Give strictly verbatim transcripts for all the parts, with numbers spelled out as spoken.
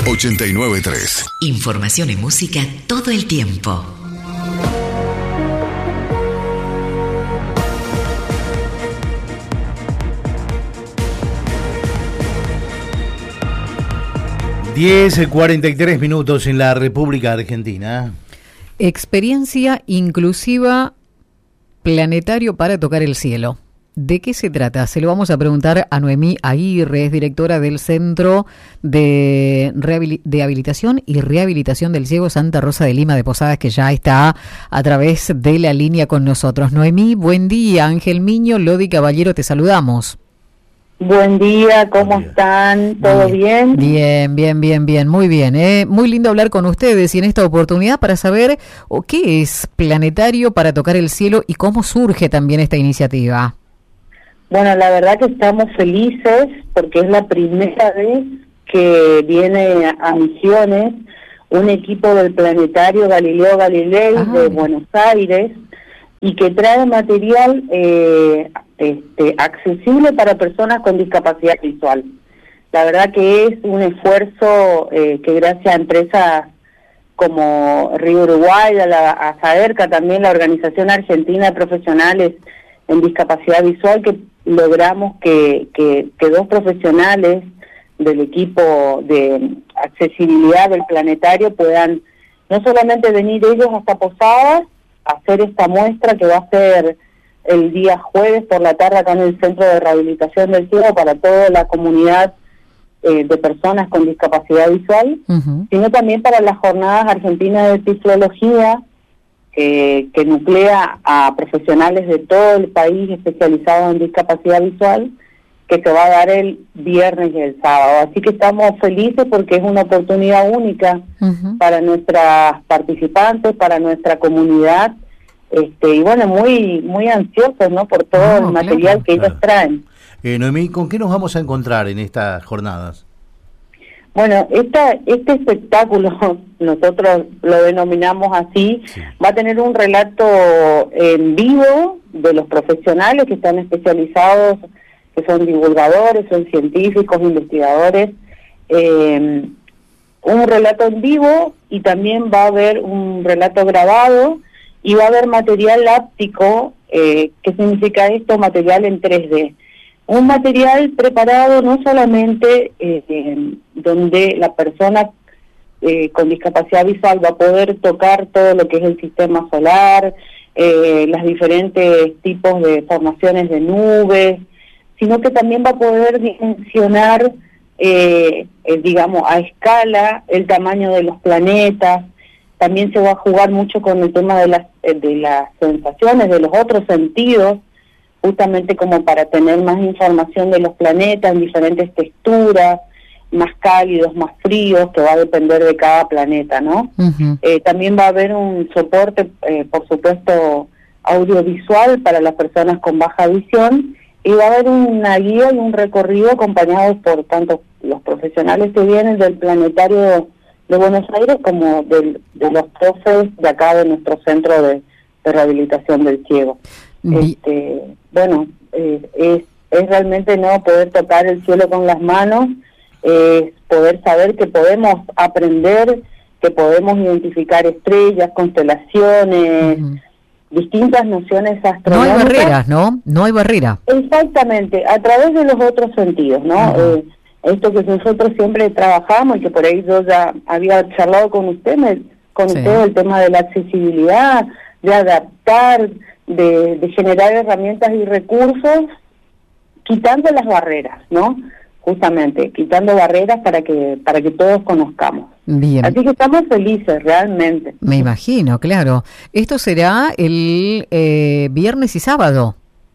ochenta y nueve punto tres. Información y música todo el tiempo. diez cuarenta y tres minutos en la República Argentina. Experiencia inclusiva planetario para tocar el cielo. ¿De qué se trata? Se lo vamos a preguntar a Noemí Aguirre, es directora del Centro de, Rehabil- de Habilitación y Rehabilitación del Ciego Santa Rosa de Lima de Posadas, que ya está a través de la línea con nosotros. Noemí, buen día. Ángel Miño, Lodi Caballero, te saludamos. Buen día, ¿cómo buen día. están? ¿Todo bien? Bien, bien, bien, bien, muy bien. ¿eh? Muy lindo hablar con ustedes y en esta oportunidad para saber oh, qué es Planetario para Tocar el Cielo y cómo surge también esta iniciativa. Bueno, la verdad que estamos felices porque es la primera vez que viene a Misiones un equipo del Planetario Galileo Galilei ah. de Buenos Aires y que trae material eh, este, accesible para personas con discapacidad visual. La verdad que es un esfuerzo eh, que gracias a empresas como Río Uruguay, a, la, a SAERCA, también la Organización Argentina de Profesionales en Discapacidad Visual, que logramos que, que, que dos profesionales del equipo de accesibilidad del Planetario puedan no solamente venir ellos hasta Posadas, hacer esta muestra que va a ser el día jueves por la tarde acá en el Centro de Rehabilitación del Ciego para toda la comunidad eh, de personas con discapacidad visual, uh-huh. sino también para las jornadas argentinas de tiflología eh, que nuclea a profesionales de todo el país especializados en discapacidad visual, que se va a dar el viernes y el sábado. Así que estamos felices porque es una oportunidad única uh-huh. para nuestras participantes, para nuestra comunidad, este y bueno, muy muy ansiosos, ¿no?, por todo no, el material claro, que claro. ellos traen. Eh, Noemí, ¿con qué nos vamos a encontrar en estas jornadas? Bueno, esta, este espectáculo, nosotros lo denominamos así, sí. va a tener un relato en vivo de los profesionales que están especializados, que son divulgadores, son científicos, investigadores, eh, un relato en vivo y también va a haber un relato grabado y va a haber material áptico. Eh, ¿qué significa esto? Material en tres D. Un material preparado no solamente eh, eh, donde la persona eh, con discapacidad visual va a poder tocar todo lo que es el sistema solar, eh, los diferentes tipos de formaciones de nubes, sino que también va a poder dimensionar, eh, eh, digamos, a escala el tamaño de los planetas. También se va a jugar mucho con el tema de las, de las sensaciones, de los otros sentidos, justamente como para tener más información de los planetas en diferentes texturas, más cálidos, más fríos, que va a depender de cada planeta, ¿no? Uh-huh. Eh, también va a haber un soporte, eh, por supuesto, audiovisual para las personas con baja visión, y va a haber una guía y un recorrido acompañados por tanto los profesionales que vienen del Planetario de Buenos Aires como del, de los profes de acá de nuestro Centro de, de Rehabilitación del Ciego. Este, bueno, eh, es, es realmente no poder tocar el cielo con las manos, es eh, poder saber que podemos aprender, que podemos identificar estrellas, constelaciones, uh-huh. distintas nociones astronómicas. No hay barreras, ¿no? No hay barrera. Exactamente, a través de los otros sentidos, ¿no? Uh-huh. Eh, esto que nosotros siempre trabajamos y que por ahí yo ya había charlado con usted, me, con sí. usted el tema de la accesibilidad, de adaptar, de, de generar herramientas y recursos, quitando las barreras, ¿no? Justamente, quitando barreras para que para que todos conozcamos. Bien. Así que estamos felices, realmente. Me imagino, claro. Esto será el eh, viernes y sábado.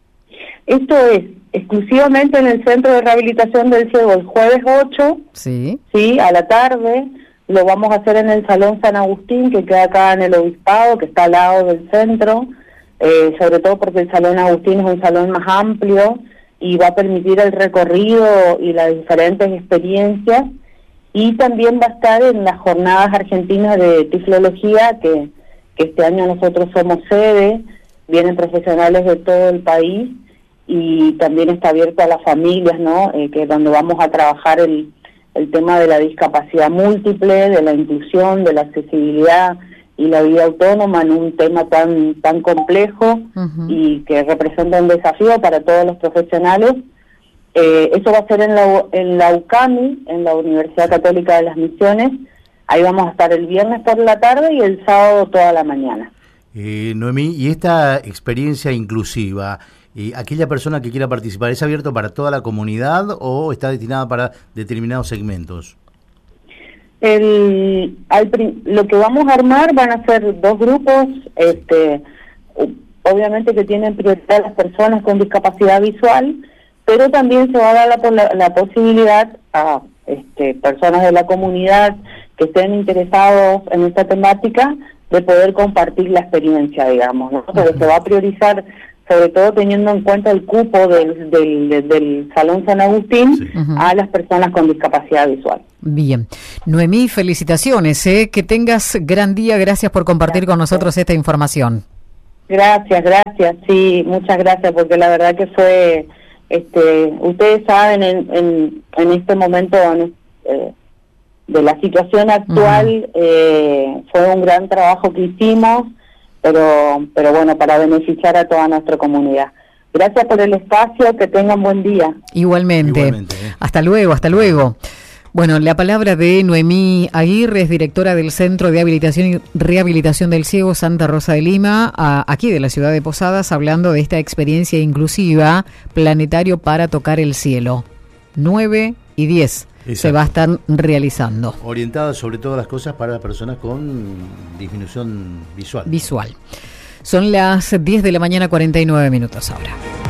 Esto es exclusivamente en el Centro de Rehabilitación del Ciego el jueves ocho, sí, sí, a la tarde. Lo vamos a hacer en el Salón San Agustín, que queda acá en el Obispado, que está al lado del centro, eh, sobre todo porque el Salón Agustín es un salón más amplio y va a permitir el recorrido y las diferentes experiencias. Y también va a estar en las jornadas argentinas de tiflología, que, que este año nosotros somos sede, vienen profesionales de todo el país y también está abierto a las familias, ¿no? Eh, que donde vamos a trabajar el, el tema de la discapacidad múltiple, de la inclusión, de la accesibilidad y la vida autónoma en un tema tan tan complejo uh-huh. y que representa un desafío para todos los profesionales. Eh, eso va a ser en la, en la UCAMI, en la Universidad Católica de las Misiones. Ahí vamos a estar el viernes por la tarde y el sábado toda la mañana. Eh, Noemí, y esta experiencia inclusiva, eh, aquella persona que quiera participar, ¿es abierto para toda la comunidad o está destinada para determinados segmentos? El, al, lo que vamos a armar van a ser dos grupos, este, obviamente que tienen prioridad las personas con discapacidad visual, pero también se va a dar la, la, la posibilidad a este, personas de la comunidad que estén interesados en esta temática de poder compartir la experiencia, digamos, ¿no? Porque se va a priorizar, sobre todo teniendo en cuenta el cupo del, del, del, del Salón San Agustín, sí. a las personas con discapacidad visual. Bien. Noemí, felicitaciones, ¿eh? Que tengas gran día, gracias por compartir gracias. con nosotros esta información. Gracias, gracias, sí, muchas gracias, porque la verdad que fue, este, ustedes saben, en, en, en este momento eh, de la situación actual, uh-huh. eh, fue un gran trabajo que hicimos, pero pero bueno, para beneficiar a toda nuestra comunidad. Gracias por el espacio, que tengan buen día. Igualmente. Igualmente ¿eh? Hasta luego, hasta luego. Bueno, la palabra de Noemí Aguirre, es directora del Centro de Habilitación y Rehabilitación del Ciego Santa Rosa de Lima, a, aquí de la ciudad de Posadas, hablando de esta experiencia inclusiva, Planetario para Tocar el Cielo. nueve y diez. Exacto. Se va a estar realizando. Orientada sobre todas las cosas para las personas con disminución visual. Visual. Son las diez de la mañana, cuarenta y nueve minutos ahora.